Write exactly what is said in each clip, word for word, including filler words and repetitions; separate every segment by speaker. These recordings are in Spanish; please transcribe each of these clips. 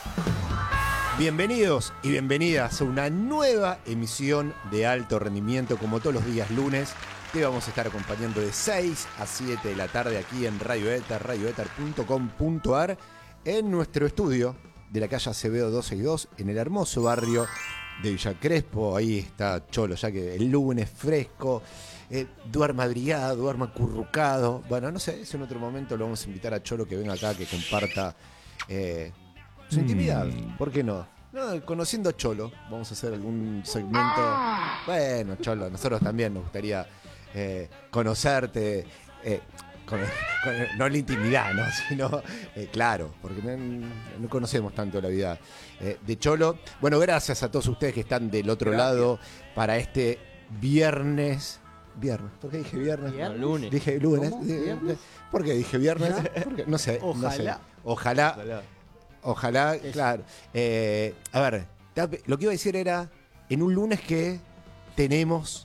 Speaker 1: Bienvenidos y bienvenidas a una nueva emisión de Alto Rendimiento. Como todos los días lunes, te vamos a estar acompañando de seis a siete de la tarde aquí en Radio Éter, radio éter punto com punto a r, en nuestro estudio de la calle Acevedo doscientos sesenta y dos, en el hermoso barrio de Villa Crespo. Ahí está Cholo, ya que el lunes fresco, eh, duerma abrigado, duerma acurrucado. Bueno, no sé, es en otro momento lo vamos a invitar a Cholo que venga acá, que comparta eh, su intimidad. Mm. ¿Por qué no? No, conociendo a Cholo, vamos a hacer algún segmento. Bueno, Cholo, nosotros también nos gustaría eh, conocerte, eh, con, con, no la intimidad, ¿no? Sino, eh, claro, porque no, no conocemos tanto la vida eh, de Cholo. Bueno, gracias a todos ustedes que están del otro gracias. lado para este viernes. Viernes, ¿por qué dije viernes?
Speaker 2: ¿Viernes? No, lunes.
Speaker 1: Dije lunes.
Speaker 2: ¿Viernes?
Speaker 1: ¿Por qué dije viernes? Porque, no sé.
Speaker 2: Ojalá.
Speaker 1: No sé. Ojalá. Ojalá. Ojalá, Eso. claro. Eh, a ver, lo que iba a decir era, en un lunes que tenemos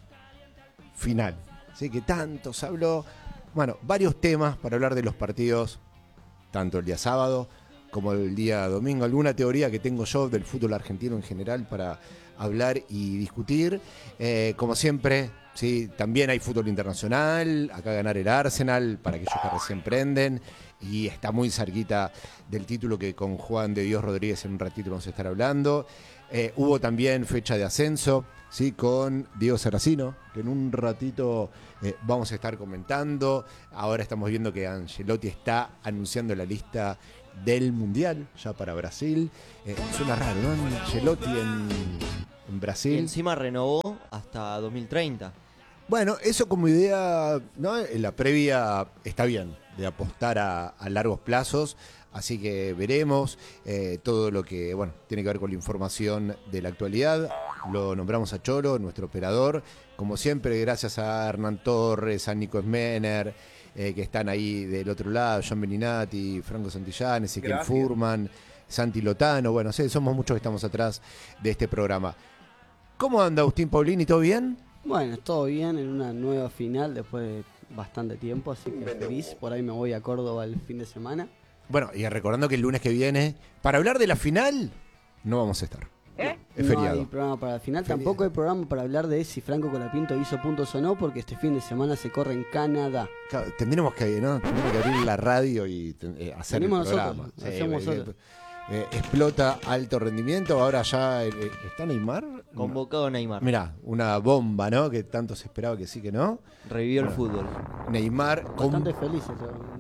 Speaker 1: final, ¿sí? Que tanto se habló, bueno, varios temas para hablar de los partidos, tanto el día sábado como el día domingo, alguna teoría que tengo yo del fútbol argentino en general para hablar y discutir. Eh, como siempre, sí, también hay fútbol internacional, acá ganar el Arsenal, para aquellos que recién prenden, y está muy cerquita del título que con Juan de Dios Rodríguez en un ratito vamos a estar hablando. Eh, hubo también fecha de ascenso, sí, con Diego Saracino, que en un ratito eh, vamos a estar comentando. Ahora estamos viendo que Ancelotti está anunciando la lista del Mundial ya para Brasil. Eh, suena raro, ¿no? Ancelotti en, en Brasil.
Speaker 2: Y encima renovó hasta dos mil treinta.
Speaker 1: Bueno, eso como idea, ¿no? En la previa está bien, de apostar a, a largos plazos, así que veremos eh, todo lo que, bueno, tiene que ver con la información de la actualidad. Lo nombramos a Cholo, nuestro operador, como siempre, gracias a Hernán Torres, a Nico Esmener, eh, que están ahí del otro lado, John Beninati, Franco Santillán, Ezequiel Furman, Santi Lotano. Bueno, sí, somos muchos que estamos atrás de este programa. ¿Cómo anda Agustín Paulini? ¿Todo bien?
Speaker 3: Bueno, todo bien en una nueva final después de bastante tiempo, así que feliz. Por ahí me voy a Córdoba el fin de semana.
Speaker 1: Bueno, y recordando que el lunes que viene, para hablar de la final, no vamos a estar.
Speaker 3: ¿Eh?
Speaker 1: Es
Speaker 3: no
Speaker 1: feriado.
Speaker 3: hay programa para la final,
Speaker 1: feriado.
Speaker 3: Tampoco hay programa para hablar de si Franco Colapinto hizo puntos o no, porque este fin de semana se corre en Canadá.
Speaker 1: Claro, tendremos que, ¿no? Tendremos que abrir la radio y eh, hacer
Speaker 3: Tenemos
Speaker 1: el programa.
Speaker 3: Nosotros,
Speaker 1: sí,
Speaker 3: hacemos
Speaker 1: eh,
Speaker 3: nosotros.
Speaker 1: Eh, explota alto rendimiento. Ahora ya eh, ¿está Neymar?
Speaker 2: Convocado Neymar.
Speaker 1: Mirá, una bomba, ¿no? Que tanto se esperaba que sí, que no.
Speaker 2: Revivió
Speaker 1: bueno,
Speaker 2: el fútbol.
Speaker 1: Neymar.
Speaker 3: Bastante
Speaker 1: con...
Speaker 3: felices.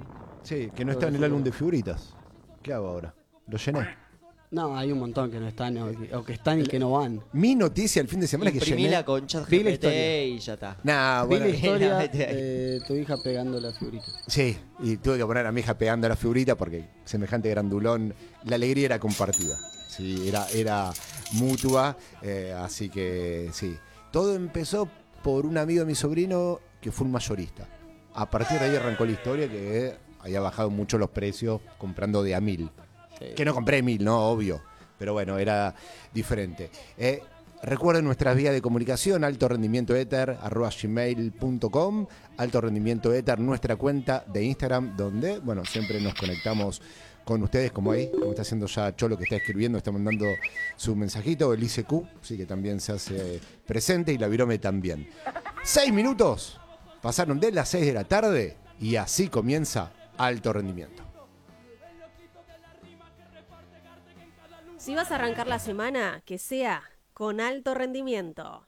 Speaker 1: Sí, que no está en el álbum de figuritas. ¿Qué hago ahora? ¿Lo llené?
Speaker 3: No, hay un montón que no están o que, o que están y que no van.
Speaker 1: Mi noticia el fin de semana es que llené.
Speaker 2: Imprimila con ChatGPT y ya está.
Speaker 1: Nah,
Speaker 3: Vi
Speaker 1: bueno.
Speaker 3: la historia de tu hija pegando la figurita.
Speaker 1: Sí, y tuve que poner a mi hija pegando la figurita porque semejante grandulón, la alegría era compartida. Sí, era, era mutua, eh, así que sí. Todo empezó por un amigo de mi sobrino que fue un mayorista. A partir de ahí arrancó la historia, que había bajado mucho los precios comprando de a mil. Sí. Que no compré mil, ¿no? Obvio. Pero bueno, era diferente. Eh, recuerden nuestras vías de comunicación, alto rendimiento éter arroba gmail punto com, alto rendimiento éter, nuestra cuenta de Instagram, donde, bueno, siempre nos conectamos con ustedes, como ahí, como está haciendo ya Cholo, que está escribiendo, está mandando su mensajito, el I C Q, sí, que también se hace presente, y la Virome también. Seis minutos pasaron de las seis de la tarde y así comienza Alto Rendimiento.
Speaker 4: Si vas a arrancar la semana, que sea con alto rendimiento.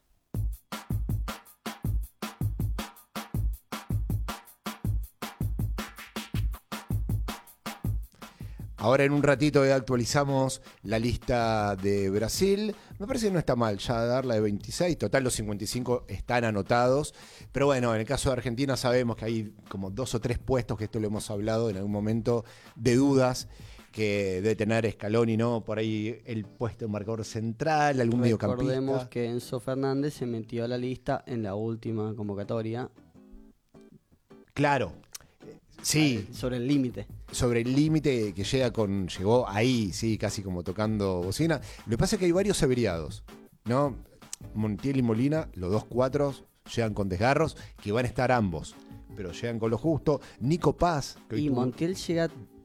Speaker 1: Ahora en un ratito actualizamos la lista de Brasil. Me parece que no está mal ya dar la de veintiséis. Total, los cincuenta y cinco están anotados. Pero bueno, en el caso de Argentina sabemos que hay como dos o tres puestos, que esto lo hemos hablado en algún momento, de dudas que debe tener Scaloni, ¿no? Por ahí el puesto de marcador central, algún mediocampista.
Speaker 3: Recordemos que Enzo Fernández se metió a la lista en la última convocatoria.
Speaker 1: Claro. Sí.
Speaker 3: Sobre el límite.
Speaker 1: Sobre el límite que llega con. Llegó ahí, sí, casi como tocando bocina. Lo que pasa es que hay varios averiados, ¿no? Montiel y Molina, los dos cuatros, llegan con desgarros, que van a estar ambos, pero llegan con lo justo. Nico Paz. Que
Speaker 3: y
Speaker 1: tuvo...
Speaker 3: Montiel llega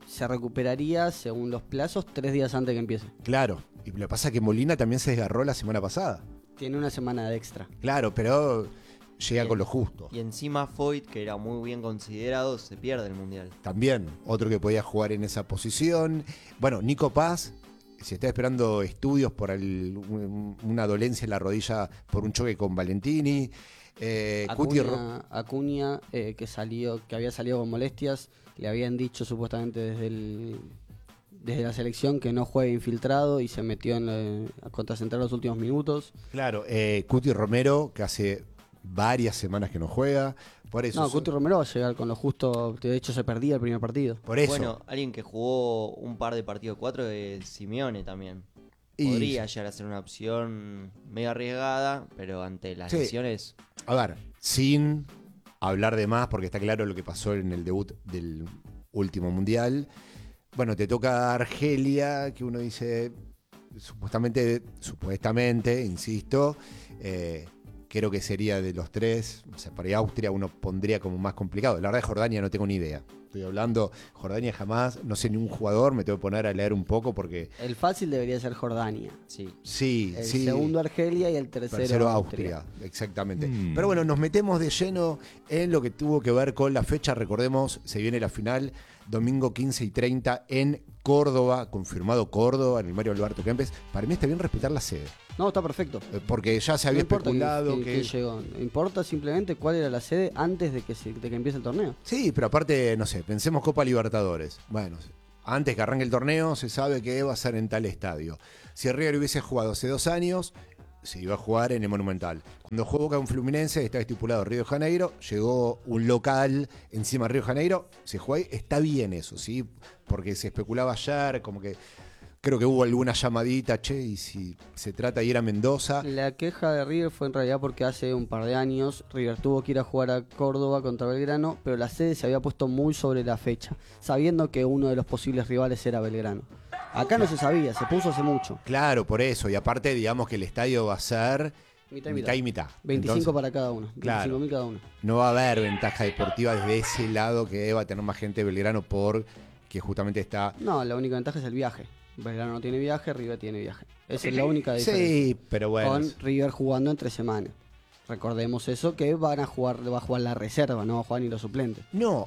Speaker 3: se recuperaría, según los plazos, tres días antes de que empiece.
Speaker 1: Claro, y lo que pasa es que Molina también se desgarró la semana pasada.
Speaker 3: Tiene una semana de extra.
Speaker 1: Claro, pero llega
Speaker 2: Bien.
Speaker 1: con lo justo.
Speaker 2: Y encima Foyt, que era muy bien considerado, se pierde el Mundial.
Speaker 1: También, otro que podía jugar en esa posición. Bueno, Nico Paz, si está esperando estudios por el- un- una dolencia en la rodilla por un choque con Valentini. Eh, Cuti Ro-
Speaker 3: Acuña, Acuña, eh, que salió, que había salido con molestias, le habían dicho supuestamente desde el, desde la selección que no juegue infiltrado y se metió en la, a contracentrar los últimos minutos.
Speaker 1: claro, eh, Cuti Romero, que hace varias semanas que no juega. Por eso.
Speaker 3: No, Cuti Romero va a llegar con lo justo, de hecho se perdía el primer partido.
Speaker 1: Por eso.
Speaker 2: Bueno, alguien que jugó un par de partidos cuatro es Simeone también.
Speaker 1: Y-
Speaker 2: Podría llegar a ser una opción medio arriesgada, pero ante las
Speaker 1: Sí.
Speaker 2: lesiones.
Speaker 1: A ver, sin hablar de más, porque está claro lo que pasó en el debut del último mundial. Bueno, te toca Argelia, que uno dice, supuestamente, supuestamente, insisto, eh, creo que sería de los tres. O sea, para Austria uno pondría como más complicado. La verdad de Jordania no tengo ni idea. Estoy hablando, Jordania jamás, no sé ni un jugador, me tengo que poner a leer un poco porque
Speaker 3: El fácil debería ser Jordania.
Speaker 2: Sí.
Speaker 1: sí,
Speaker 3: El
Speaker 1: sí.
Speaker 3: segundo Argelia y el tercero,
Speaker 1: Tercero
Speaker 3: Austria.
Speaker 1: Austria, exactamente.
Speaker 5: Mm.
Speaker 1: Pero bueno, nos metemos de lleno en lo que tuvo que ver con la fecha. Recordemos, se viene la final, domingo quince y treinta en Córdoba, confirmado Córdoba, en el Mario Alberto Kempes. Para mí está bien respetar la sede,
Speaker 3: No, está perfecto.
Speaker 1: eh, porque ya se había
Speaker 3: No importa quién-
Speaker 1: especulado
Speaker 3: quién-
Speaker 1: que...
Speaker 3: quién llegó. Importa simplemente cuál era la sede antes de que, se- de que empiece el torneo.
Speaker 1: Sí, pero aparte, no sé, pensemos Copa Libertadores. Bueno, antes que arranque el torneo se sabe que va a ser en tal estadio. Si River hubiese jugado hace dos años, se iba a jugar en el Monumental. Cuando jugó Boca con Fluminense, estaba estipulado Río de Janeiro, llegó un local encima de Río de Janeiro, se jugó ahí, está bien eso, ¿sí? Porque se especulaba ayer, como que creo que hubo alguna llamadita, che, y si se trata de ir a Mendoza.
Speaker 3: La queja de River fue en realidad porque hace un par de años River tuvo que ir a jugar a Córdoba contra Belgrano, pero la sede se había puesto muy sobre la fecha, sabiendo que uno de los posibles rivales era Belgrano. Acá no se sabía, se puso hace mucho.
Speaker 1: Claro, por eso, y aparte, digamos que el estadio va a ser
Speaker 3: Mitad y
Speaker 1: mitad
Speaker 3: mitad.
Speaker 1: y mitad.
Speaker 3: veinticinco
Speaker 1: Entonces,
Speaker 3: para cada uno,
Speaker 1: claro.
Speaker 3: veinticinco mil cada uno.
Speaker 1: no va a haber ventaja deportiva desde ese lado que va a tener más gente de Belgrano por que justamente está...
Speaker 3: No, la única ventaja es el viaje. Belgrano no tiene viaje, River tiene viaje. Esa es la única diferencia.
Speaker 1: Sí, pero bueno.
Speaker 3: Con River jugando entre semanas. Recordemos eso, que van a jugar, va a jugar la reserva, no va a jugar ni los suplentes.
Speaker 1: No,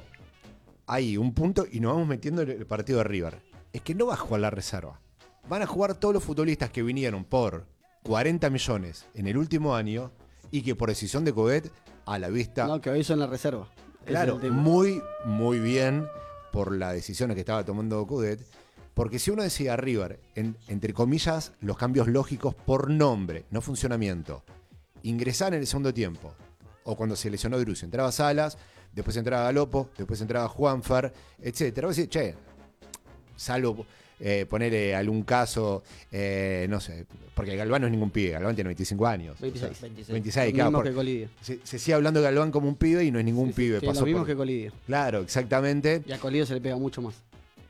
Speaker 1: hay un punto y nos vamos metiendo en el partido de River. Es que no va a jugar la reserva. Van a jugar todos los futbolistas que vinieron por cuarenta millones en el último año y que por decisión de Coudet, a la vista...
Speaker 3: No, que hoy son la reserva. Ese es
Speaker 1: Claro,
Speaker 3: el tema.
Speaker 1: muy, muy bien por las decisiones que estaba tomando Coudet. Porque si uno decía River, en- entre comillas, los cambios lógicos por nombre, no funcionamiento, ingresar en el segundo tiempo, o cuando se lesionó Drusio, entraba Salas, después entraba Galopo, después entraba Juanfer, etcétera. Vos decís, che, salvo eh, ponerle algún caso, eh, no sé, porque Galván no es ningún pibe, Galván tiene veinticinco años.
Speaker 3: veintiséis.
Speaker 2: veintiséis.
Speaker 1: veintiséis,
Speaker 3: Lo
Speaker 1: claro,
Speaker 3: mismo
Speaker 1: por-
Speaker 3: que Colidio.
Speaker 1: se, se sigue hablando de Galván como un pibe y no es ningún pibe.
Speaker 3: Tiene
Speaker 1: pasó
Speaker 3: lo mismo
Speaker 1: por-
Speaker 3: que Colidio.
Speaker 1: Claro, exactamente.
Speaker 3: Y a Colidio se le pega mucho más.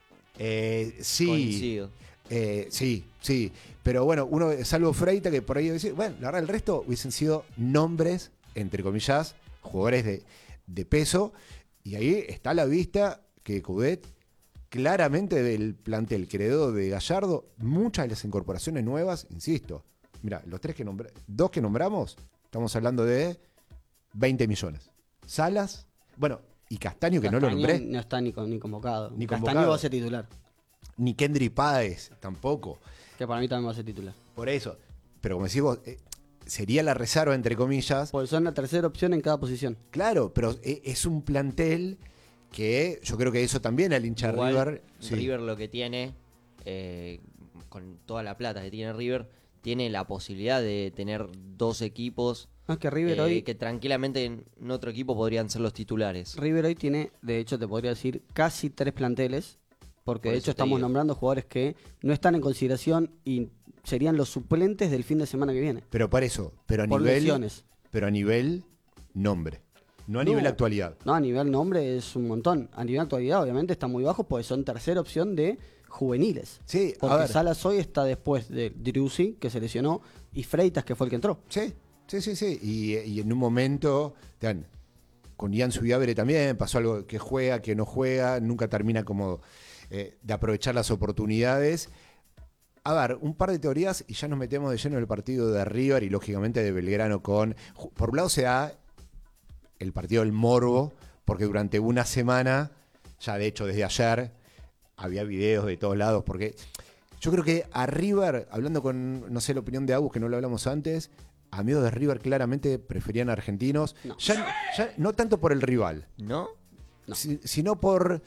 Speaker 1: Eh, sí,
Speaker 2: Coincido.
Speaker 1: eh, sí, sí. Pero bueno, uno, salvo Freita, que por ahí dice, bueno, la verdad, el resto hubiesen sido nombres, entre comillas, jugadores de, de peso. Y ahí está a la vista que Coudet, claramente del plantel que heredó de Gallardo, muchas de las incorporaciones nuevas, insisto. Mira, los tres que nombra, dos que nombramos, estamos hablando de veinte millones. Salas, bueno, y Castaño, que no lo
Speaker 3: Castaño
Speaker 1: nombré.
Speaker 3: No está ni, con- ni convocado.
Speaker 1: Ni
Speaker 3: Castaño
Speaker 1: convocado.
Speaker 3: va a ser titular.
Speaker 1: Ni Kendry Páez tampoco.
Speaker 3: Que para mí también va a ser titular.
Speaker 1: Por eso. Pero como decís vos, eh, sería la reserva, entre comillas.
Speaker 3: Porque son la tercera opción en cada posición.
Speaker 1: Claro, pero eh, es un plantel que yo creo que eso también al hincha
Speaker 2: Igual,
Speaker 1: River. sí.
Speaker 2: River lo que tiene, eh, con toda la plata que tiene River, tiene la posibilidad de tener dos equipos
Speaker 3: No, es que River
Speaker 2: eh,
Speaker 3: hoy,
Speaker 2: que tranquilamente en en otro equipo podrían ser los titulares.
Speaker 3: River hoy tiene, de hecho te podría decir, casi tres planteles. Porque
Speaker 2: Por
Speaker 3: de
Speaker 2: eso
Speaker 3: hecho
Speaker 2: te
Speaker 3: estamos
Speaker 2: digo.
Speaker 3: nombrando jugadores que no están en consideración y serían los suplentes del fin de semana que viene.
Speaker 1: Pero para eso, pero a
Speaker 3: Por
Speaker 1: nivel.
Speaker 3: lesiones.
Speaker 1: Pero a nivel nombre. No a
Speaker 3: No.
Speaker 1: nivel actualidad.
Speaker 3: No, a nivel nombre es un montón. A nivel actualidad, obviamente, está muy bajo porque son tercera opción de juveniles.
Speaker 1: Sí, a
Speaker 3: Porque
Speaker 1: ver.
Speaker 3: Salas hoy está después de Driussi, que se lesionó, y Freitas, que fue el que entró.
Speaker 1: Sí, sí, sí, sí. Y, y en un momento, dan, con Ian Subiabre también pasó algo que juega, que no juega, nunca termina como eh, de aprovechar las oportunidades. A ver, un par de teorías y ya nos metemos de lleno en el partido de River y lógicamente de Belgrano con... Por un lado se da el partido del morbo, porque durante una semana, ya de hecho desde ayer, había videos de todos lados, porque yo creo que a River, hablando con, no sé, la opinión de Agus, que no lo hablamos antes, amigos de River claramente preferían argentinos,
Speaker 3: No.
Speaker 1: ya, ya no tanto por el rival,
Speaker 2: ¿No?
Speaker 3: No.
Speaker 1: si- sino por...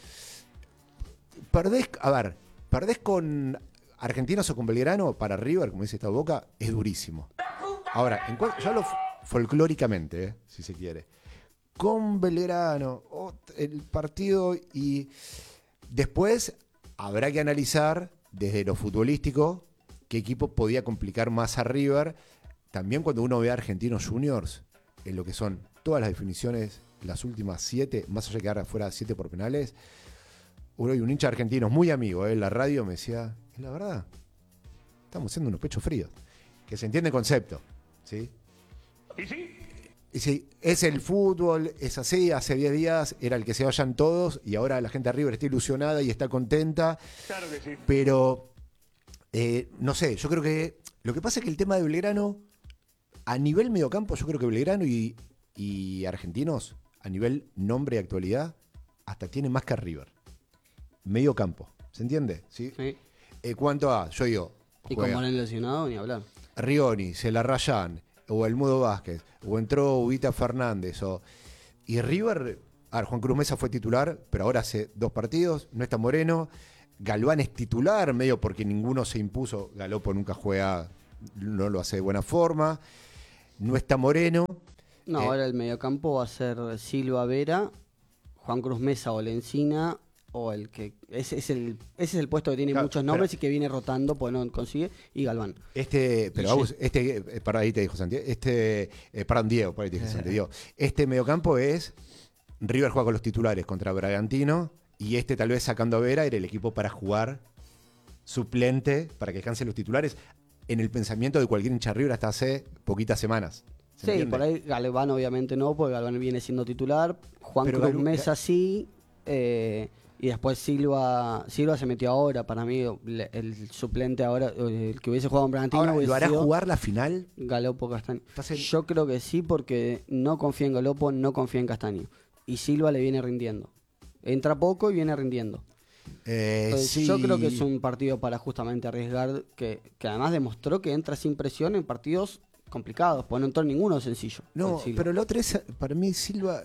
Speaker 1: Perdés, a ver, perdés con argentinos o con Belgrano, para River, como dice esta Boca, es durísimo. Ahora, en cuanto, yo hablo f- folclóricamente, eh, si se quiere. Con Belgrano, ot- el partido y después habrá que analizar desde lo futbolístico qué equipo podía complicar más a River. También cuando uno ve a Argentinos Juniors, en lo que son todas las definiciones, las últimas siete, más allá de quedar afuera siete por penales, uno y un hincha argentino muy amigo, eh, en la radio me decía, es la verdad, estamos haciendo unos pechos fríos. Que se entiende el concepto, ¿sí?
Speaker 5: ¿Y sí?
Speaker 1: Y sí, es el fútbol, es así, hace diez días era el que se vayan todos y ahora la gente de River está ilusionada y está contenta,
Speaker 5: Claro que sí.
Speaker 1: pero eh, no sé, yo creo que lo que pasa es que el tema de Belgrano, a nivel mediocampo, yo creo que Belgrano y, y Argentinos, a nivel nombre y actualidad, hasta tienen más que River. Medio campo, ¿se entiende? ¿Sí?
Speaker 3: Sí.
Speaker 1: En cuanto a, yo digo,
Speaker 3: Y
Speaker 1: juega
Speaker 3: con Moreno lesionado, ni hablar.
Speaker 1: Rioni, Celarrayán, o el Mudo Vázquez, o entró Ubita Fernández, o y River, a ver, Juan Cruz Mesa fue titular, pero ahora hace dos partidos, no está Moreno, Galván es titular, medio porque ninguno se impuso, Galopo nunca juega, no lo hace de buena forma, no está Moreno,
Speaker 3: No,
Speaker 1: Eh.
Speaker 3: ahora el mediocampo va a ser Silva Vera, Juan Cruz Mesa o Lencina, o el que. Ese es el, ese es el puesto que tiene
Speaker 1: Claro,
Speaker 3: muchos nombres
Speaker 1: pero-
Speaker 3: y que viene rotando, pues no consigue, y Galván.
Speaker 1: este, pero
Speaker 3: Sí.
Speaker 1: Agus, este, eh, para ahí te dijo Santiago, este, eh, perdón, Diego, por ahí te dije Santiago, este mediocampo es, River juega con los titulares contra Bragantino, y este tal vez sacando a Vera era el equipo para jugar suplente, para que descansen los titulares, en el pensamiento de cualquier hincha de River hasta hace poquitas semanas. ¿Se
Speaker 3: Sí,
Speaker 1: entiende?
Speaker 3: por ahí Galván obviamente no, porque Galván viene siendo titular. Juan
Speaker 1: Pero
Speaker 3: Cruz
Speaker 1: Galván-
Speaker 3: Mesa sí. eh, y después Silva Silva se metió ahora. Para mí, le- el suplente ahora, el que hubiese jugado en Bragantino,
Speaker 1: Ahora,
Speaker 3: hubiese
Speaker 1: ¿lo hará
Speaker 3: sido
Speaker 1: jugar la final?
Speaker 3: Galopo Castaño.
Speaker 1: Estás en-
Speaker 3: Yo creo que sí, porque no confía en Galopo, no confía en Castaño. Y Silva le viene rindiendo. Entra poco y viene rindiendo.
Speaker 1: Eh,
Speaker 3: Entonces,
Speaker 1: sí.
Speaker 3: Yo creo que es un partido para justamente arriesgar, que, que además demostró que entra sin presión en partidos complicados, pues no entró en ninguno sencillo.
Speaker 1: No,
Speaker 3: el Silva.
Speaker 1: pero la otra es, para mí Silva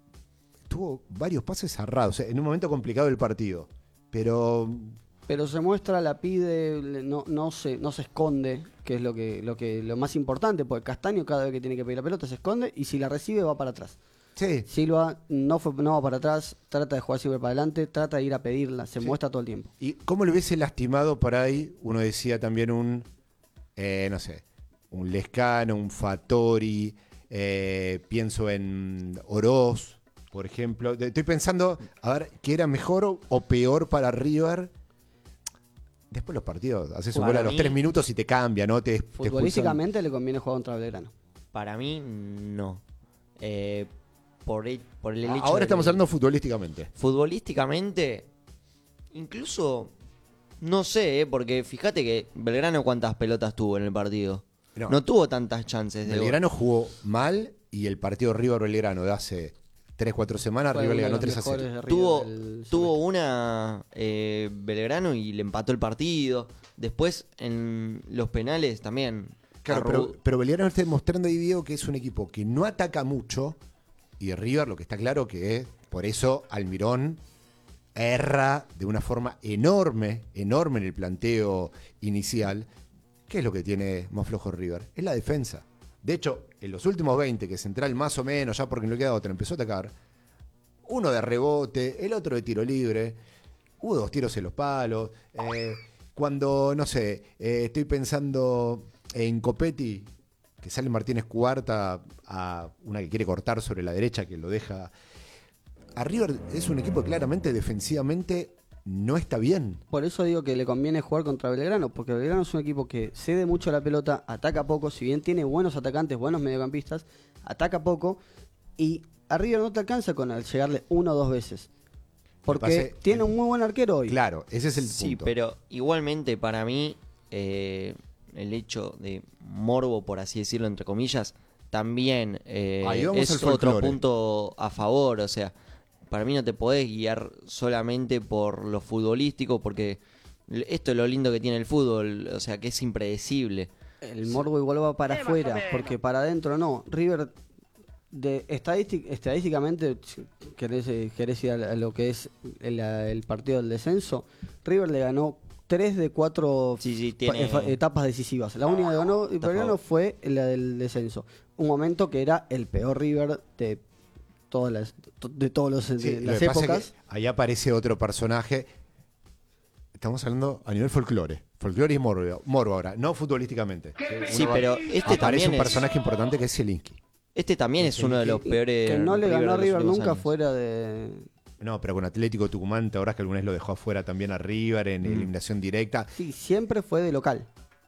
Speaker 1: tuvo varios pases cerrados, en un momento complicado del partido, pero
Speaker 3: Pero se muestra, la pide, le- no, no se, no se esconde, que es lo que, lo que, lo más importante, porque Castaño cada vez que tiene que pedir la pelota se esconde y si la recibe va para atrás.
Speaker 1: sí,
Speaker 3: Silva no fue, no va para atrás, trata de jugar siempre para adelante, trata de ir a pedirla, se
Speaker 1: Sí.
Speaker 3: muestra todo el tiempo.
Speaker 1: y cómo le hubiese lastimado por ahí, uno decía también un, eh, no sé, un Lescano, un Fattori, eh, pienso en Oroz, por ejemplo. De- Estoy pensando, a ver, ¿qué era mejor o, o peor para River? Después los partidos, haces un
Speaker 2: Para
Speaker 1: gol a los
Speaker 2: mí-
Speaker 1: tres minutos y te cambia, ¿no? Te, te expulsan.
Speaker 3: Futbolísticamente le conviene jugar contra Belgrano.
Speaker 2: Para mí, no. Eh, por, el, por el hecho
Speaker 1: Ahora
Speaker 2: de
Speaker 1: estamos
Speaker 2: que
Speaker 1: hablando futbolísticamente.
Speaker 2: futbolísticamente, incluso, no sé, eh, porque fíjate que Belgrano cuántas pelotas tuvo en el partido.
Speaker 1: No.
Speaker 2: No, tuvo tantas chances de gol.
Speaker 1: Belgrano jugó mal y el partido River-Belgrano de hace tres cuatro semanas,
Speaker 3: Fue
Speaker 1: River le
Speaker 3: uno de
Speaker 1: ganó
Speaker 3: los
Speaker 1: tres a
Speaker 3: mejores
Speaker 1: cero.
Speaker 3: de River
Speaker 2: Tuvo,
Speaker 3: del
Speaker 2: tuvo
Speaker 3: semestre.
Speaker 2: una eh, Belgrano y le empató el partido. Después en los penales también.
Speaker 1: Claro,
Speaker 2: Arru-
Speaker 1: pero, pero Belgrano está demostrando ahí, Diego, que es un equipo que no ataca mucho y River lo que está claro que es, por eso Almirón erra de una forma enorme, enorme en el planteo inicial. ¿Qué es lo que tiene más flojo River? Es la defensa. De hecho, en los últimos veinte, que Central más o menos, ya porque no le queda otra, empezó a atacar, uno de rebote, el otro de tiro libre, hubo dos tiros en los palos. eh, cuando, no sé, eh, estoy pensando en Copetti, que sale Martínez Cuarta a una que quiere cortar sobre la derecha, que lo deja. A River es un equipo que claramente defensivamente no está bien.
Speaker 3: Por eso digo que le conviene jugar contra Belgrano, porque Belgrano es un equipo que cede mucho la pelota, ataca poco, si bien tiene buenos atacantes, buenos mediocampistas, ataca poco y a River no te alcanza con el llegarle una o dos veces. Porque
Speaker 1: pase-
Speaker 3: tiene un muy buen arquero hoy.
Speaker 1: Claro, ese es el
Speaker 2: Sí,
Speaker 1: punto.
Speaker 2: pero igualmente para mí eh, el hecho de morbo, por así decirlo, entre comillas, también eh,
Speaker 1: Ahí vamos
Speaker 2: es
Speaker 1: al
Speaker 2: otro
Speaker 1: folclore.
Speaker 2: punto a favor. O sea, para mí no te podés guiar solamente por lo futbolístico, porque esto es lo lindo que tiene el fútbol, o sea, que es impredecible.
Speaker 3: El morbo igual va para afuera, porque para adentro no. River, de estadístic- estadísticamente, si querés, eh, querés ir a, a lo que es el, el partido del descenso, River le ganó tres de cuatro
Speaker 2: Sí, sí,
Speaker 3: pa-
Speaker 2: tiene-
Speaker 3: efa- etapas decisivas. La única que ganó
Speaker 2: Está a
Speaker 3: Belgrano
Speaker 2: favor.
Speaker 3: fue la del descenso. Un momento que era el peor River de todas las, de todos los
Speaker 1: Sí,
Speaker 3: de
Speaker 1: lo
Speaker 3: las
Speaker 1: que pasa es
Speaker 3: épocas.
Speaker 1: que ahí aparece otro personaje. Estamos hablando a nivel folclore. Folclore y morbo. Morbo ahora, no futbolísticamente.
Speaker 2: Sí,
Speaker 1: Uno va-
Speaker 2: pero este
Speaker 1: aparece
Speaker 2: también
Speaker 1: un
Speaker 2: es-
Speaker 1: personaje importante que es Zielinski.
Speaker 2: Este también es uno de los peores.
Speaker 3: Que no le
Speaker 2: River
Speaker 3: ganó a
Speaker 2: de los
Speaker 3: River
Speaker 2: últimos
Speaker 3: nunca
Speaker 2: años.
Speaker 3: fuera de...
Speaker 1: No, pero con Atlético Tucumán, te acordás que alguna vez lo dejó afuera también a River en
Speaker 2: Mm.
Speaker 1: eliminación directa.
Speaker 3: Sí, siempre fue de local.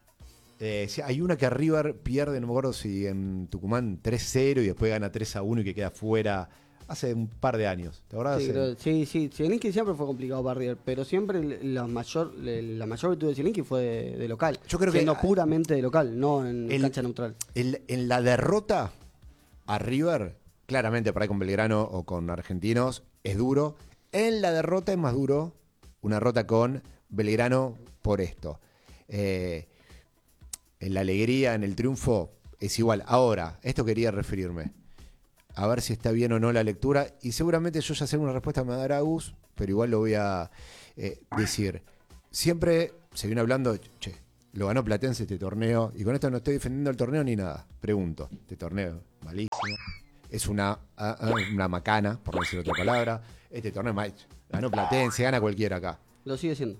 Speaker 1: Eh, sí, hay una que River pierde, no me acuerdo si en Tucumán tres cero y después gana tres a uno y que queda fuera hace un par de años. ¿Te acordás?
Speaker 3: Sí,
Speaker 1: Eh,
Speaker 3: creo- sí, sí, Zielinski siempre fue complicado para River, pero siempre la mayor la mayor virtud de Zielinski fue de, de local.
Speaker 1: Yo creo que-
Speaker 3: siendo puramente de local, no en
Speaker 1: El-
Speaker 3: cancha neutral.
Speaker 1: El- en la derrota a River, claramente por ahí con Belgrano o con Argentinos, es duro. En la derrota es más duro una derrota con Belgrano por esto. Eh, en la alegría, en el triunfo, es igual. Ahora, esto quería referirme. A ver si está bien o no la lectura. Y seguramente yo ya sé una respuesta que me dará Gus, pero igual lo voy a eh, decir. Siempre se viene hablando, che, lo ganó Platense este torneo, y con esto no estoy defendiendo el torneo ni nada. Pregunto, este torneo malísimo, es una, ah, ah, una macana, por no decir otra palabra. Este torneo mal, ganó Platense, gana cualquiera acá.
Speaker 3: Lo sigue siendo.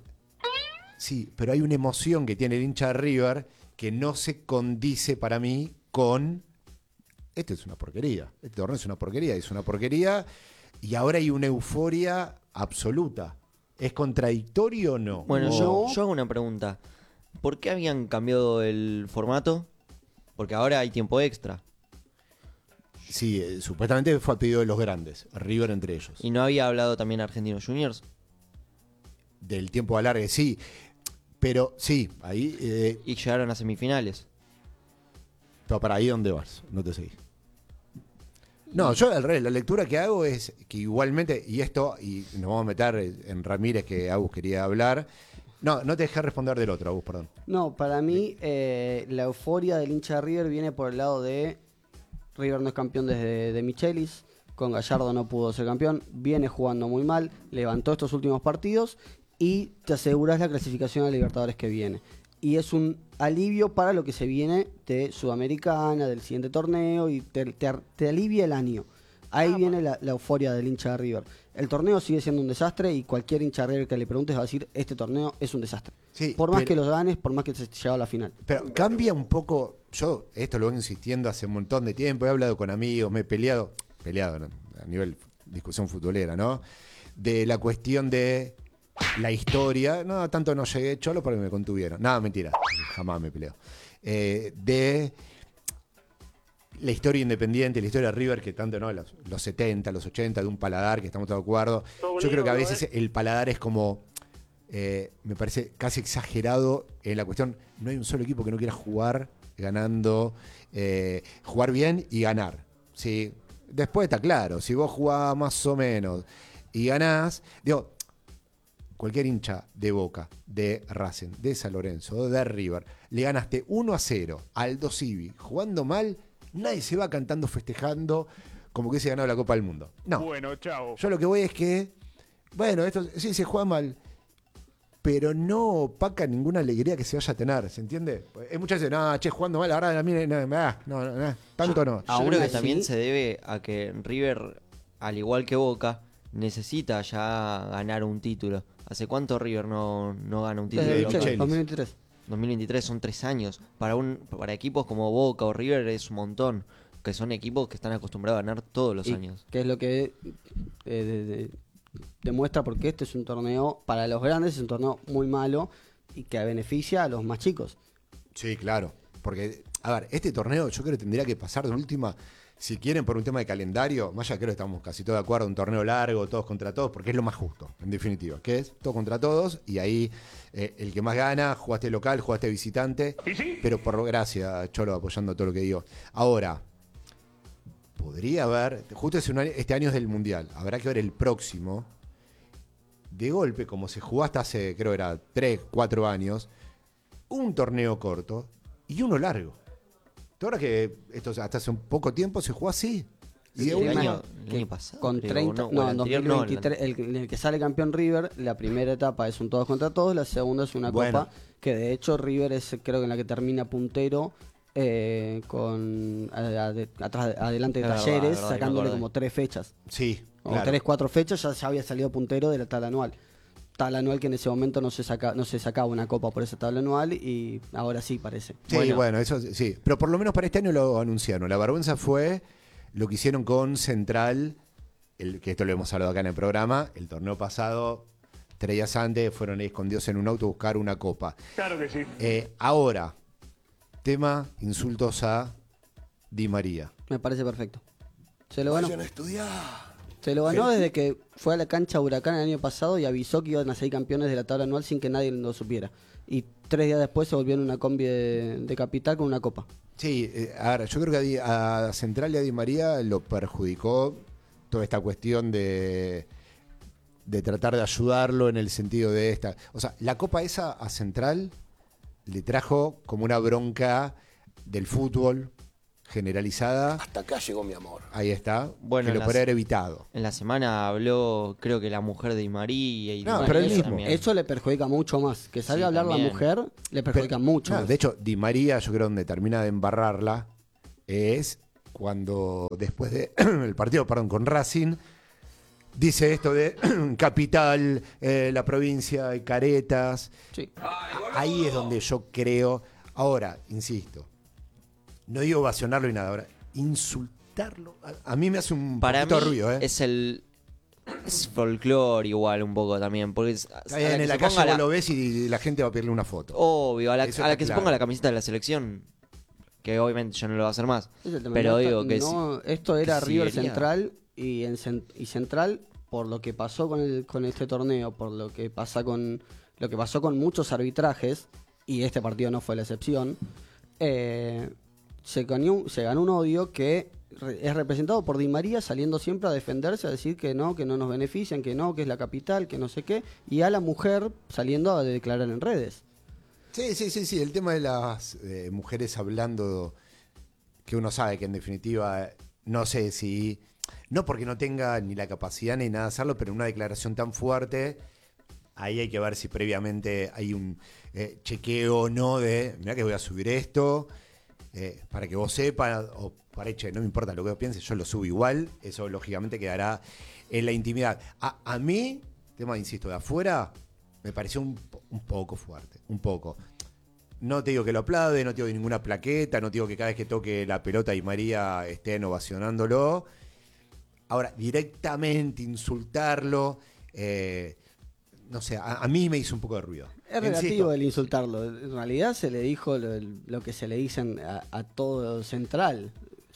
Speaker 1: Sí, pero hay una emoción que tiene el hincha de River que no se condice para mí con... Esto es una porquería, este torneo es una porquería, es una porquería, y ahora hay una euforia absoluta. ¿Es contradictorio o no?
Speaker 2: Bueno,
Speaker 1: O-
Speaker 2: yo, yo hago una pregunta. ¿Por qué habían cambiado el formato? Porque ahora hay tiempo extra.
Speaker 1: Sí, eh, supuestamente fue a pedido de los grandes, River entre ellos.
Speaker 2: ¿Y no había hablado también Argentinos Juniors?
Speaker 1: Del tiempo alargue, sí. Pero sí, ahí... Eh,
Speaker 2: Y llegaron a semifinales.
Speaker 1: pero para ahí dónde vas, no te seguís. No, yo al revés, la lectura que hago es que igualmente, y esto, y nos vamos a meter en Ramírez que Agus quería hablar. No, no te dejé responder del otro, Agus, perdón.
Speaker 3: No, para mí eh, la euforia del hincha de River viene por el lado de River no es campeón desde de Michelis, con Gallardo no pudo ser campeón, viene jugando muy mal, levantó estos últimos partidos y te aseguras la clasificación a Libertadores que viene. Y es un alivio para lo que se viene de Sudamericana, del siguiente torneo, y te, te- te alivia el año. Ahí viene la, la euforia del hincha de River. El torneo sigue siendo un desastre y cualquier hincha de River que le preguntes va a decir, este torneo es un desastre.
Speaker 1: Sí,
Speaker 3: por más
Speaker 1: pero-
Speaker 3: que los ganes, por más que se llegado a la final.
Speaker 1: Pero cambia un poco, yo esto lo vengo insistiendo hace un montón de tiempo, he hablado con amigos, me he peleado, peleado ¿no? a nivel discusión futbolera, ¿no? De la cuestión de la historia, no, tanto no llegué cholo porque me contuvieron, nada, mentira, jamás me peleo. Eh, de la historia independiente, la historia de River, que tanto, ¿no? Los, los setenta, los ochenta, de un paladar, que estamos todos de acuerdo. Yo creo que a veces el paladar es como, eh, me parece casi exagerado en la cuestión, no hay un solo equipo que no quiera jugar ganando, eh, jugar bien y ganar. ¿Sí? Después está claro, si vos jugás más o menos y ganás, digo, cualquier hincha de Boca, de Racing, de San Lorenzo, de River, le ganaste uno a cero al Aldo Civi, jugando mal, nadie se va cantando, festejando, como que se ganado la Copa del Mundo. No.
Speaker 5: Bueno, chao.
Speaker 1: Yo lo que voy es que, bueno, esto sí se juega mal, pero no opaca ninguna alegría que se vaya a tener, ¿se entiende? Hay muchas veces, no, che, jugando mal, ahora a mí, no, no, no, no, tanto no.
Speaker 2: Yo
Speaker 3: Aún
Speaker 2: creo que
Speaker 3: así-
Speaker 2: también se debe a que River, al igual que Boca, necesita ya ganar un título. ¿Hace cuánto River no, no gana un título?
Speaker 3: Desde
Speaker 1: de
Speaker 2: local?
Speaker 1: Michelis.
Speaker 3: dos mil veintitrés.
Speaker 2: dos mil veintitrés son tres años. Para un para equipos como Boca o River es un montón. Que son equipos que están acostumbrados a ganar todos los
Speaker 3: Y
Speaker 2: años.
Speaker 3: que es lo que eh, de- de- demuestra porque este es un torneo, para los grandes es un torneo muy malo y que beneficia a los más chicos.
Speaker 1: Sí, claro, porque, a ver, este torneo yo creo que tendría que pasar de última, si quieren por un tema de calendario, más allá creo que estamos casi todos de acuerdo, un torneo largo, todos contra todos, porque es lo más justo, en definitiva, que es todo contra todos y ahí eh, el que más gana, jugaste local, jugaste visitante,
Speaker 5: ¿Y sí?
Speaker 1: pero por gracia, Cholo, apoyando todo lo que digo. Ahora, podría haber, justo es un año- este año es del Mundial, habrá que ver el próximo, de golpe, como se jugó hasta hace, creo era tres, cuatro años, un torneo corto y uno largo. Ahora que esto hasta hace un poco tiempo se jugó así. Y de
Speaker 2: el,
Speaker 1: una-
Speaker 2: año, el año pasado.
Speaker 3: Con
Speaker 2: creo,
Speaker 3: treinta,
Speaker 2: o
Speaker 3: no,
Speaker 2: el
Speaker 3: en
Speaker 2: anterior,
Speaker 3: dos mil veintitrés,
Speaker 2: no,
Speaker 3: el, en el que sale campeón River, la primera etapa es un todos contra todos, la segunda es una
Speaker 1: Bueno.
Speaker 3: copa, que de hecho River es creo que en la que termina puntero, eh, con a- a- atrás, adelante de
Speaker 2: Es verdad,
Speaker 3: Talleres,
Speaker 2: es verdad,
Speaker 3: sacándole
Speaker 2: me acordé.
Speaker 3: como tres fechas,
Speaker 1: Sí,
Speaker 3: o
Speaker 1: claro.
Speaker 3: tres, cuatro fechas, ya, ya había salido puntero de la tabla anual. Tabla anual que en ese momento no se saca, no se sacaba una copa por esa tabla anual y ahora sí parece.
Speaker 1: Sí, bueno.
Speaker 2: Bueno.
Speaker 1: eso sí. Pero por lo menos para este año lo anunciaron. La vergüenza fue lo que hicieron con Central, el, que esto lo hemos hablado acá en el programa, el torneo pasado, tres días antes, fueron ahí escondidos en un auto a buscar una copa.
Speaker 5: Claro que sí.
Speaker 1: Eh, ahora, tema insultos a Di María.
Speaker 3: Me parece perfecto. Se lo ganó.
Speaker 1: Vayan a estudiar.
Speaker 3: Se lo ganó desde que fue a la cancha Huracán el año pasado y avisó que iban a ser campeones de la tabla anual sin que nadie lo supiera. Y tres días después se volvió en una combi de, de capital con una copa.
Speaker 1: Sí, eh, a ver, yo creo que a, Di- a Central y a Di María lo perjudicó toda esta cuestión de, de tratar de ayudarlo en el sentido de esta. O sea, la copa esa a Central le trajo como una bronca del fútbol generalizada.
Speaker 6: Hasta acá llegó mi amor.
Speaker 1: Ahí está.
Speaker 2: Bueno,
Speaker 1: que lo
Speaker 2: las-
Speaker 1: podría haber evitado.
Speaker 2: En la semana habló, creo que la mujer de Di María y
Speaker 1: No,
Speaker 2: Di
Speaker 1: pero
Speaker 2: María
Speaker 1: él mismo.
Speaker 2: también.
Speaker 3: Eso le perjudica mucho más. Que salga
Speaker 2: Sí,
Speaker 3: a hablar
Speaker 2: también.
Speaker 3: la mujer le perjudica mucho
Speaker 1: No,
Speaker 3: más.
Speaker 1: de hecho, Di María, yo creo donde termina de embarrarla es cuando después del partido, perdón, con Racing, dice esto de capital, eh, la provincia y caretas.
Speaker 3: Sí.
Speaker 1: Ahí es donde yo creo. Ahora, insisto, no digo ovacionarlo y nada, ahora, insultarlo, a, a mí me hace un
Speaker 2: Para mí
Speaker 1: poquito de ruido, ¿eh?
Speaker 2: es el... Es folclore igual un poco también, porque es-
Speaker 1: Está
Speaker 2: a
Speaker 1: bien,
Speaker 2: la
Speaker 1: en
Speaker 2: que
Speaker 1: la
Speaker 2: se
Speaker 1: calle
Speaker 2: ponga
Speaker 1: vos
Speaker 2: la-
Speaker 1: lo ves y la gente va a pedirle una foto.
Speaker 2: Obvio, a la,
Speaker 1: Eso
Speaker 2: a la
Speaker 1: está
Speaker 2: que se
Speaker 1: claro.
Speaker 2: ponga la camiseta de la selección, que obviamente yo no lo voy a hacer más.
Speaker 3: Es el tema.
Speaker 2: Pero
Speaker 3: No,
Speaker 2: digo
Speaker 3: esto-
Speaker 2: que
Speaker 3: no, esto era
Speaker 2: que
Speaker 3: River
Speaker 2: seguiría.
Speaker 3: Central y, en Cen- y Central por lo que pasó con el, con este torneo, por lo que pasa con lo que pasó con muchos arbitrajes y este partido no fue la excepción. eh, se ganó, se ganó un odio que re- es representado por Di María saliendo siempre a defenderse, a decir que no, que no nos benefician, que no, que es la capital, que no sé qué, y a la mujer saliendo a declarar en redes.
Speaker 1: Sí, sí, sí, sí. El tema de las eh, mujeres hablando, que uno sabe que en definitiva, no sé si, no porque no tenga ni la capacidad ni nada de hacerlo, pero una declaración tan fuerte, ahí hay que ver si previamente hay un eh, chequeo o no de, mira que voy a subir esto, eh, para que vos sepas, o para che, no me importa lo que vos pienses, yo lo subo igual, eso lógicamente quedará en la intimidad. A, a mí, tema, insisto, de afuera, me pareció un, po- un poco fuerte, un poco. No te digo que lo aplaude, no te digo ninguna plaqueta, no te digo que cada vez que toque la pelota y María estén ovacionándolo. Ahora, directamente insultarlo, eh, no sé, a, a mí me hizo un poco de ruido.
Speaker 3: Es relativo el insultarlo. En realidad se le dijo lo, lo que se le dicen a, a todo Central.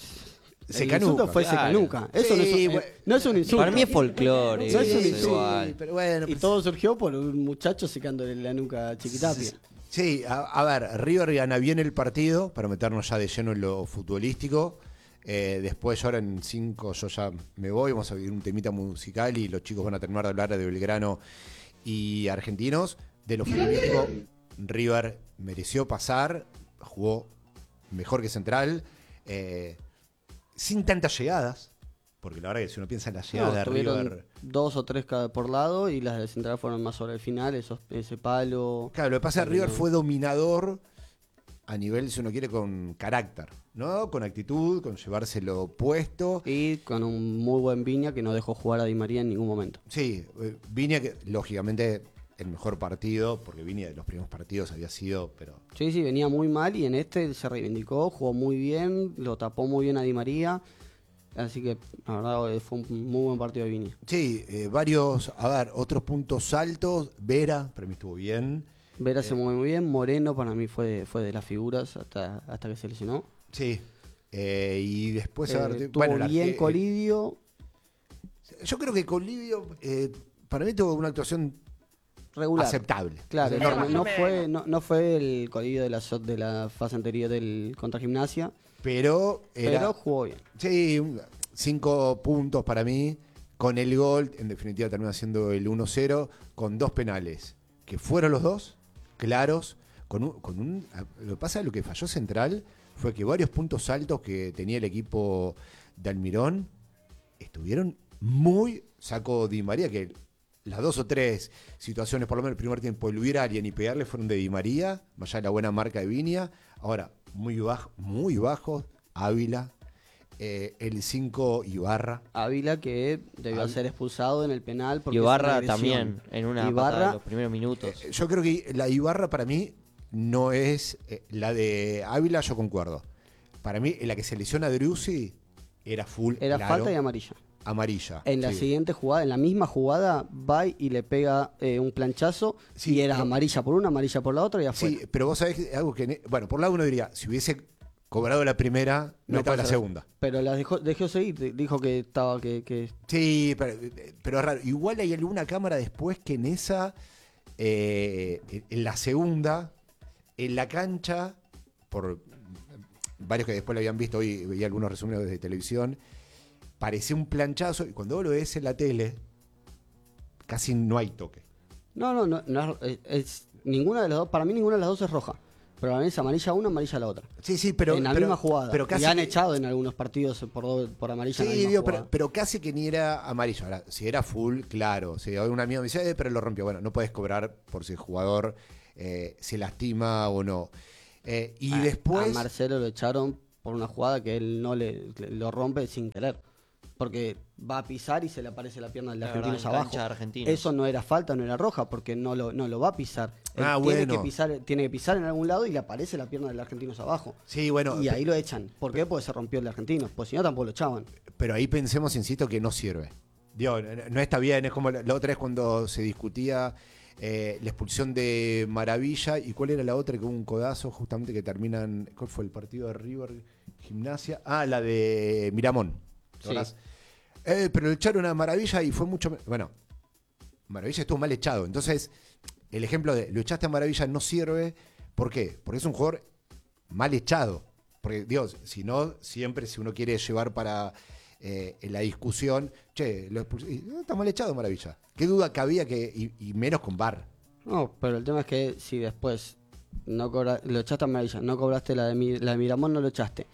Speaker 1: Se
Speaker 3: el
Speaker 1: canuca,
Speaker 3: insulto fue
Speaker 2: claro.
Speaker 3: se canuca. Eso no, es,
Speaker 1: Sí,
Speaker 3: un-
Speaker 1: bueno.
Speaker 3: no es un insulto.
Speaker 2: Para mí es folclore,
Speaker 3: No es un
Speaker 2: eso
Speaker 3: insulto.
Speaker 2: igual.
Speaker 1: pero bueno,
Speaker 3: Y
Speaker 1: pues-
Speaker 3: todo surgió por un muchacho secándole la nuca a Chiquitapia.
Speaker 1: Sí, a, a ver, River gana bien el partido, para meternos ya de lleno en lo futbolístico. Eh, después, ahora en cinco, yo ya me voy, vamos a vivir un temita musical y los chicos van a terminar de hablar de Belgrano y Argentinos. De lo futbolístico, River mereció pasar, jugó mejor que Central, eh, sin tantas llegadas, porque la verdad que si uno piensa en las llegadas
Speaker 3: No,
Speaker 1: de
Speaker 3: tuvieron
Speaker 1: River...
Speaker 3: dos o tres cada por lado y las de Central fueron más sobre el final, esos, ese palo.
Speaker 1: Claro, lo que pasa es que River
Speaker 3: No.
Speaker 1: fue dominador a nivel, si uno quiere, con carácter, ¿no? Con actitud, con llevárselo puesto.
Speaker 3: Y con un muy buen Viña que no dejó jugar a Di María en ningún momento.
Speaker 1: Sí, eh, Viña, que lógicamente el mejor partido, porque Viña de los primeros partidos había sido, pero...
Speaker 3: Sí, sí, venía muy mal y en este se reivindicó, jugó muy bien, lo tapó muy bien a Di María. Así que, la verdad, eh, fue un muy buen partido de Viña.
Speaker 1: Sí, eh, varios, a ver, otros puntos altos. Vera, para mí estuvo bien.
Speaker 3: Vera se mueve muy bien, Moreno para mí fue, fue de las figuras hasta, hasta que se lesionó.
Speaker 1: Sí, Eh, y después, a
Speaker 3: Eh,
Speaker 1: ver,
Speaker 3: estuvo
Speaker 1: bueno, la-
Speaker 3: bien
Speaker 1: eh,
Speaker 3: Colidio,
Speaker 1: yo creo que Colidio, eh, para mí tuvo una actuación
Speaker 3: regular.
Speaker 1: aceptable.
Speaker 3: Claro,
Speaker 1: O sea,
Speaker 3: no,
Speaker 1: no-
Speaker 3: no fue, no, no fue el Colidio de la, so- de la fase anterior del contra Gimnasia,
Speaker 1: pero era,
Speaker 3: pero jugó bien.
Speaker 1: sí, un- cinco puntos para mí, con el gol, en definitiva termina siendo el uno cero, con dos penales, que fueron los dos, claros, con un, con un lo que pasa, lo que falló Central fue que varios puntos altos que tenía el equipo de Almirón estuvieron muy, sacó Di María, que las dos o tres situaciones, por lo menos el primer tiempo, el hubiera alguien y pegarle fueron de Di María, más allá de la buena marca de Viña, ahora muy bajo, muy bajos, Ávila, eh, el cinco Ibarra.
Speaker 3: Ávila que debió
Speaker 1: Ávila.
Speaker 3: ser expulsado en el penal porque
Speaker 2: Y
Speaker 3: es una
Speaker 2: Ibarra
Speaker 3: agresión.
Speaker 2: también, en una
Speaker 3: Ibarra-
Speaker 2: patada de los primeros minutos.
Speaker 1: Eh, Yo creo que la Ibarra para mí no es eh, la de Ávila, yo concuerdo. Para mí, en la que se lesiona a Driussi era full,
Speaker 3: Era
Speaker 1: claro,
Speaker 3: falta y amarilla.
Speaker 1: amarilla.
Speaker 3: En la
Speaker 1: sí.
Speaker 3: siguiente jugada, en la misma jugada, va y le pega eh, un planchazo
Speaker 1: Sí,
Speaker 3: y era
Speaker 1: pero-
Speaker 3: amarilla por una, amarilla por la otra y afuera.
Speaker 1: Sí, pero vos sabés que algo que, ne- bueno, por lado uno diría, si hubiese cobrado la primera, no,
Speaker 3: No
Speaker 1: estaba la
Speaker 3: pasa.
Speaker 1: segunda.
Speaker 3: Pero la dejó, dejó seguir, dijo que estaba que, que
Speaker 1: Sí, pero, pero es raro. Igual hay alguna cámara después que en esa, eh, en la segunda, en la cancha, por varios que después lo habían visto, hoy veía algunos resúmenes de televisión, parecía un planchazo y cuando vos lo ves en la tele, casi no hay toque.
Speaker 3: No, no, no, no es, es- ninguna de las dos, para mí ninguna de las dos es roja. Pero para mí es amarilla una, amarilla la otra.
Speaker 1: Sí, sí, pero...
Speaker 3: en la
Speaker 1: pero-
Speaker 3: misma jugada.
Speaker 1: Pero casi
Speaker 3: y han
Speaker 1: que-
Speaker 3: echado en algunos partidos por, do- por amarilla en la
Speaker 1: Sí,
Speaker 3: misma
Speaker 1: digo,
Speaker 3: jugada.
Speaker 1: pero, pero casi que ni era amarillo. Ahora, si era full, claro. Si un amigo me dice, eh, pero lo rompió. Bueno, no puedes cobrar por si el jugador eh, se lastima o no. Eh, y
Speaker 3: A-
Speaker 1: después...
Speaker 3: A Marcelo lo echaron por una jugada que él no le, le- lo rompe sin querer. Porque va a pisar y se le aparece la pierna del
Speaker 2: La
Speaker 3: argentino
Speaker 2: verdad, en
Speaker 3: abajo.
Speaker 2: cancha de Argentinos.
Speaker 3: Eso no era falta, no era roja, porque no lo, no lo va a pisar. Él
Speaker 1: Ah,
Speaker 3: tiene
Speaker 1: bueno.
Speaker 3: que pisar, tiene que pisar en algún lado y le aparece la pierna del argentino abajo.
Speaker 1: Sí, bueno,
Speaker 3: Y ahí lo echan. ¿Por qué? Porque se rompió el argentino. Pues si no, tampoco lo echaban.
Speaker 1: pero ahí pensemos, insisto, que no sirve. Digo, no no está bien, es como la, la otra vez cuando se discutía eh, la expulsión de Maravilla y cuál era la otra, que hubo un codazo justamente que terminan, ¿cuál fue el partido de River Gimnasia? Ah, la de Miramón. ¿te
Speaker 3: Sí.
Speaker 1: acordás? Eh, pero le echaron a Maravilla y fue mucho... me- Bueno, Maravilla estuvo mal echado. Entonces, el ejemplo de lo echaste a Maravilla no sirve. ¿Por qué? Porque es un jugador mal echado. Porque, Dios, si no, siempre si uno quiere llevar para eh, en la discusión, che, lo expulsé- y, no, está mal echado Maravilla. ¿Qué duda cabía que, y, y menos con V A R?
Speaker 3: No, pero el tema es que si después no cobra, lo echaste a Maravilla, no cobraste la de, Mi- la de Miramón, no lo echaste.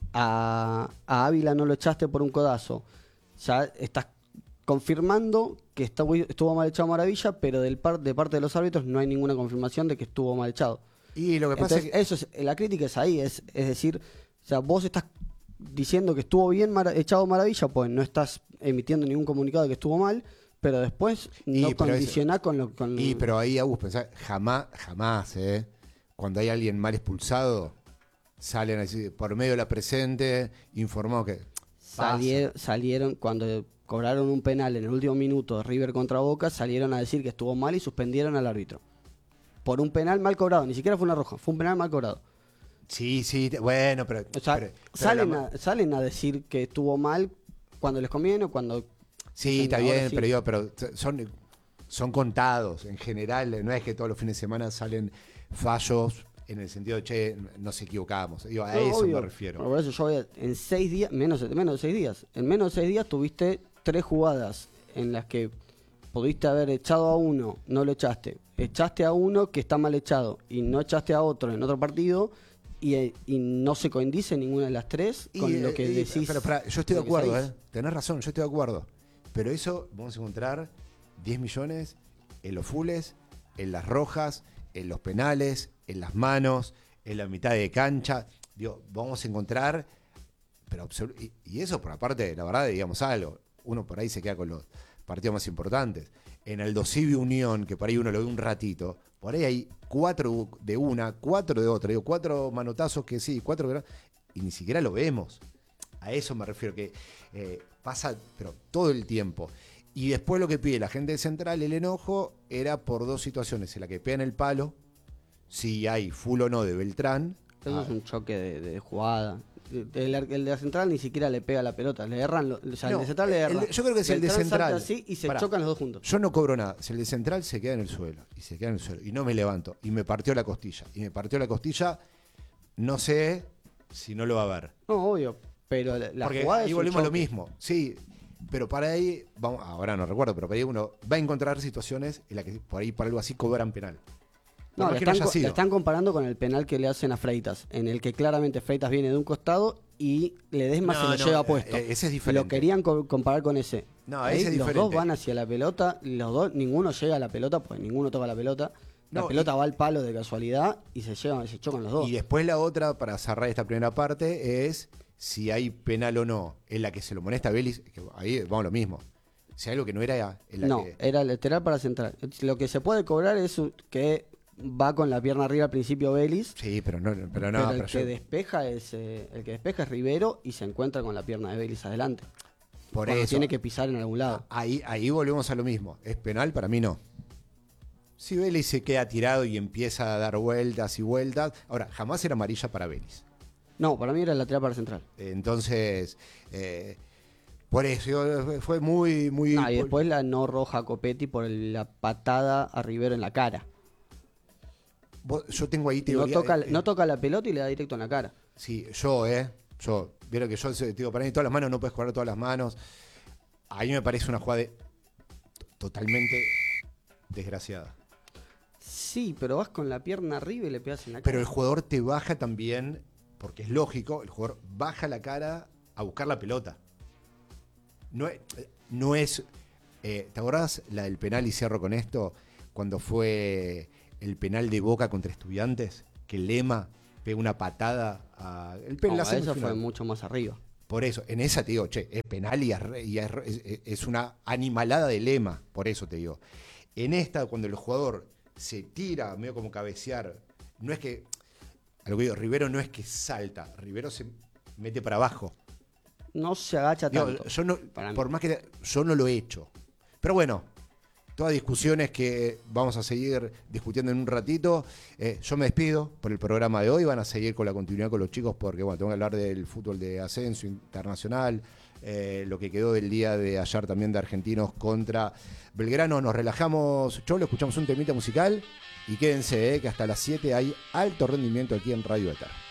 Speaker 3: A, a Ávila no lo echaste por un codazo. Ya estás confirmando que está- estuvo mal echado Maravilla, pero del par, de parte de los árbitros no hay ninguna confirmación de que estuvo mal echado.
Speaker 1: Y lo que pasa
Speaker 3: Entonces,
Speaker 1: es que...
Speaker 3: eso es, la crítica es ahí, es, es decir, o sea, vos estás diciendo que estuvo bien Mara- echado Maravilla, pues no estás emitiendo ningún comunicado de que estuvo mal, pero después
Speaker 1: Y,
Speaker 3: no
Speaker 1: pero es-
Speaker 3: condicionás con lo con
Speaker 1: Y pero ahí, Agus, pensá, jamás, jamás, ¿eh? Cuando hay alguien mal expulsado, salen así, por medio de la presente, informados que... pasa.
Speaker 3: Salier- salieron cuando cobraron un penal en el último minuto de River contra Boca, salieron a decir que estuvo mal y suspendieron al árbitro. Por un penal mal cobrado, ni siquiera fue una roja, fue un penal mal cobrado.
Speaker 1: Sí, sí, te- bueno, pero...
Speaker 3: O sea,
Speaker 1: pero- pero
Speaker 3: salen,
Speaker 1: la-
Speaker 3: a, salen a decir que estuvo mal cuando les conviene o cuando...
Speaker 1: Sí, está
Speaker 3: ahora
Speaker 1: bien,
Speaker 3: sí.
Speaker 1: pero digo, pero son, son contados. En general, no es que todos los fines de semana salen fallos en el sentido de, che, nos equivocamos. Digo, a
Speaker 3: No,
Speaker 1: eso
Speaker 3: obvio.
Speaker 1: me refiero.
Speaker 3: Por eso yo voy a- en seis días, menos, menos de seis días, en menos de seis días tuviste tres jugadas en las que pudiste haber echado a uno, no lo echaste. Echaste a uno que está mal echado y no echaste a otro en otro partido y, eh, y no se coincide ninguna de las tres con
Speaker 1: Y,
Speaker 3: lo que
Speaker 1: eh, y-
Speaker 3: decís.
Speaker 1: pero, pará, yo estoy de
Speaker 3: lo que
Speaker 1: acuerdo,
Speaker 3: sabés.
Speaker 1: ¿eh? Tenés razón, yo estoy de acuerdo. Pero eso vamos a encontrar diez millones en los fules, en las rojas, en los penales, en las manos, en la mitad de cancha. Digo, vamos a encontrar, pero absolu- y, y eso por aparte, la verdad, digamos algo. Uno por ahí se queda con los partidos más importantes. En el Dosivi Unión, que por ahí uno lo ve un ratito, por ahí hay cuatro de una, cuatro de otra, digo, cuatro manotazos que sí, cuatro que no, y ni siquiera lo vemos. A eso me refiero, que eh, pasa pero todo el tiempo. Y después lo que pide la gente de Central, el enojo, era por dos situaciones. En la que pegan el palo, si hay full o no de Beltrán.
Speaker 3: Eso
Speaker 1: Ah,
Speaker 3: es un choque de, de jugada. El, el de Central ni siquiera le pega la pelota, le erran, lo- o sea,
Speaker 1: No,
Speaker 3: el de Central le
Speaker 1: el
Speaker 3: erra.
Speaker 1: de- yo creo que es el de
Speaker 3: salta
Speaker 1: Central.
Speaker 3: así y se
Speaker 1: Pará.
Speaker 3: chocan los dos juntos.
Speaker 1: Yo no cobro nada. Si el de Central se queda en el suelo, y se queda en el suelo, y no me levanto, y me partió la costilla, y me partió la costilla, no sé si no lo va a ver.
Speaker 3: No, obvio, pero la, la
Speaker 1: Porque
Speaker 3: jugada
Speaker 1: ahí
Speaker 3: es un
Speaker 1: volvemos a lo
Speaker 3: choque.
Speaker 1: mismo. Sí, pero para ahí, vamos, ahora no recuerdo, pero para ahí uno va a encontrar situaciones en las que por ahí por algo así cobran penal. Por
Speaker 3: No,
Speaker 1: más
Speaker 3: le
Speaker 1: que no
Speaker 3: están,
Speaker 1: haya
Speaker 3: co-
Speaker 1: sido.
Speaker 3: le están comparando con el penal que le hacen a Freitas, en el que claramente Freitas viene de un costado y Ledesma
Speaker 1: No,
Speaker 3: se lo
Speaker 1: no,
Speaker 3: lleva
Speaker 1: eh,
Speaker 3: puesto.
Speaker 1: eh, ese es diferente.
Speaker 3: Lo querían co- comparar con ese.
Speaker 1: No,
Speaker 3: Ahí
Speaker 1: ese es
Speaker 3: los
Speaker 1: diferente.
Speaker 3: dos van hacia la pelota, los dos, ninguno llega a la pelota, porque ninguno toca la pelota. La
Speaker 1: No,
Speaker 3: pelota
Speaker 1: y-
Speaker 3: va al palo de casualidad y se llevan, se chocan los dos.
Speaker 1: Y después la otra, para cerrar esta primera parte, es si hay penal o no. En la que se lo molesta a Vélez, que ahí vamos a lo mismo. Si hay algo que no era, en la
Speaker 3: No,
Speaker 1: que...
Speaker 3: era lateral para central. Lo que se puede cobrar es u- que va con la pierna arriba al principio Vélez.
Speaker 1: Sí, pero no, pero no,
Speaker 3: pero el
Speaker 1: pero
Speaker 3: que
Speaker 1: yo-
Speaker 3: despeja es eh, el que despeja es Rivero y se encuentra con la pierna de Vélez adelante.
Speaker 1: por
Speaker 3: Cuando
Speaker 1: eso,
Speaker 3: tiene que pisar en algún lado.
Speaker 1: ahí, ahí volvemos a lo mismo. ¿Es penal? Para mí no. Si Vélez se queda tirado y empieza a dar vueltas y vueltas. Ahora, jamás era amarilla para Vélez.
Speaker 3: No, para mí era lateral para central.
Speaker 1: Entonces, eh, por eso fue muy, muy.
Speaker 3: Ah, y después la no roja a Copetti por el- la patada a Rivero en la cara.
Speaker 1: Vos- Yo tengo ahí
Speaker 3: No
Speaker 1: teoría.
Speaker 3: toca,
Speaker 1: eh,
Speaker 3: no toca la pelota y le da directo en la cara.
Speaker 1: Sí, yo, ¿eh? Yo. Vieron que yo te digo, para mí todas las manos no puedes jugar todas las manos. A mí me parece una jugada de- totalmente desgraciada.
Speaker 3: Sí, pero vas con la pierna arriba y le pegas en la cara.
Speaker 1: Pero el jugador te baja también, porque es lógico, el jugador baja la cara a buscar la pelota. No es. No es eh, ¿te acordás la del penal, y cierro con esto, cuando fue el penal de Boca contra Estudiantes? Que Lema pega una patada a. El penal
Speaker 3: No,
Speaker 1: la
Speaker 3: eso
Speaker 1: semifinal.
Speaker 3: fue mucho más arriba.
Speaker 1: Por eso, en esa te digo, che, es penal y, es, re- y es, es- es una animalada de Lema, por eso te digo. En esta, cuando el jugador se tira, medio como cabecear, no es que, a lo que digo, Rivero no es que salta, Rivero se mete para abajo.
Speaker 3: No se agacha
Speaker 1: Digo,
Speaker 3: tanto.
Speaker 1: yo no,
Speaker 3: para mí.
Speaker 1: por más que yo no lo he hecho. Pero bueno, todas discusiones que vamos a seguir discutiendo en un ratito. Eh, yo me despido por el programa de hoy. Van a seguir con la continuidad con los chicos porque, bueno, tengo que hablar del fútbol de ascenso internacional, eh, lo que quedó del día de ayer también de Argentinos contra Belgrano. Nos relajamos, Cholo, escuchamos un temita musical y quédense, eh, que hasta las siete hay alto rendimiento aquí en Radio Éter.